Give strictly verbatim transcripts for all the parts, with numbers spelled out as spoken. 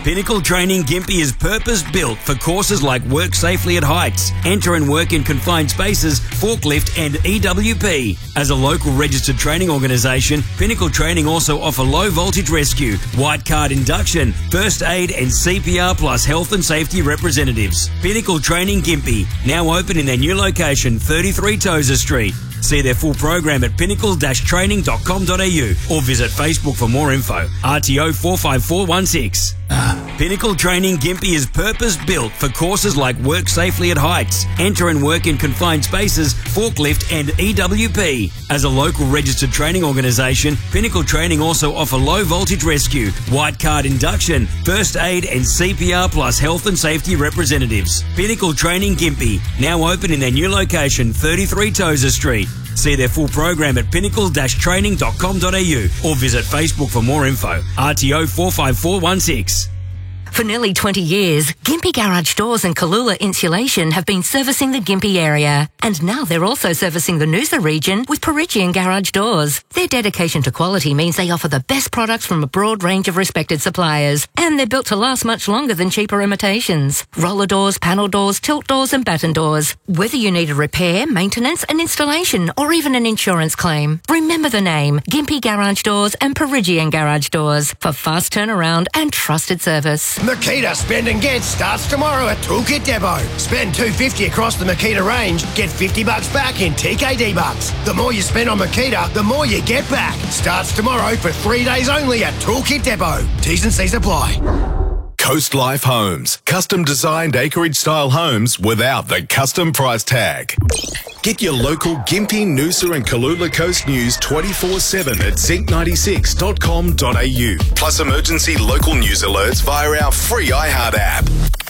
Pinnacle Training Gympie is purpose-built for courses like Work Safely at Heights, Enter and Work in Confined Spaces, Forklift and E W P. As a local registered training organisation, Pinnacle Training also offer low voltage rescue, white card induction, first aid and C P R plus health and safety representatives. Pinnacle Training Gympie, now open in their new location, thirty-three Tozer Street. See their full program at pinnacle dash training dot com dot a u or visit Facebook for more info. R T O four five four one six. Pinnacle Training Gympie is purpose-built for courses like Work Safely at Heights, Enter and Work in Confined Spaces, Forklift and E W P. As a local registered training organisation, Pinnacle Training also offer low voltage rescue, white card induction, first aid and C P R plus health and safety representatives. Pinnacle Training Gympie, now open in their new location, thirty-three Tozer Street. See their full program at pinnacle dash training dot com dot a u or visit Facebook for more info. R T O four five four one six. For nearly twenty years, Gympie Garage Doors and Kalula Insulation have been servicing the Gympie area. And now they're also servicing the Noosa region with Perigian Garage Doors. Their dedication to quality means they offer the best products from a broad range of respected suppliers. And they're built to last much longer than cheaper imitations. Roller doors, panel doors, tilt doors and batten doors. Whether you need a repair, maintenance, an installation or even an insurance claim, remember the name Gympie Garage Doors and Perigian Garage Doors for fast turnaround and trusted service. Makita Spend and Get starts tomorrow at Toolkit Depot. Spend two hundred fifty dollars across the Makita range, get fifty bucks back in T K D bucks. The more you spend on Makita, the more you get back. Starts tomorrow for three days only at Toolkit Depot. T's and C's apply. Coast Life Homes. Custom designed acreage style homes without the custom price tag. Get your local Gympie, Noosa and Kalula Coast news twenty-four seven at zinc ninety-six dot com dot a u. Plus emergency local news alerts via our free iHeart app.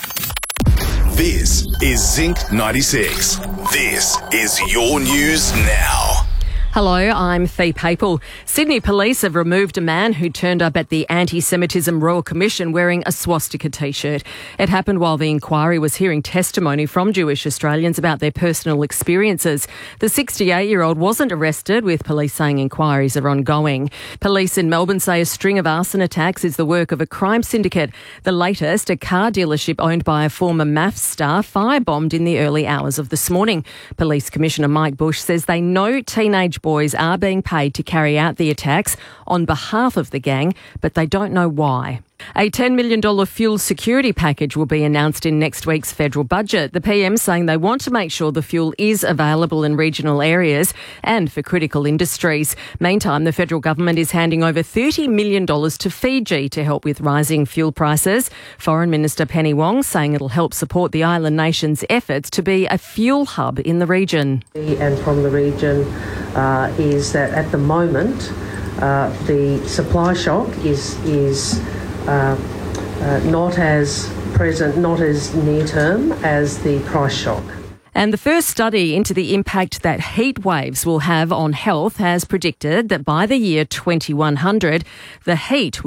This is Zinc ninety-six. This is your news now. Hello, I'm Fee Papel. Sydney Police have removed a man who turned up at the Anti-Semitism Royal Commission wearing a swastika T-shirt. It happened while the inquiry was hearing testimony from Jewish Australians about their personal experiences. The sixty-eight-year-old wasn't arrested, with police saying inquiries are ongoing. Police in Melbourne say a string of arson attacks is the work of a crime syndicate. The latest, a car dealership owned by a former M A F star, firebombed in the early hours of this morning. Police Commissioner Mike Bush says they know teenage boys are being paid to carry out the attacks on behalf of the gang, but they don't know why. A ten million dollars fuel security package will be announced in next week's federal budget. The P M saying they want to make sure the fuel is available in regional areas and for critical industries. Meantime, the federal government is handing over thirty million dollars to Fiji to help with rising fuel prices. Foreign Minister Penny Wong saying it'll help support the island nation's efforts to be a fuel hub in the region. And from the region uh, is that at the moment uh, the supply shock is is Uh, uh, not as present, not as near term as the price shock. And the first study into the impact that heat waves will have on health has predicted that by the year twenty-one hundred, the heat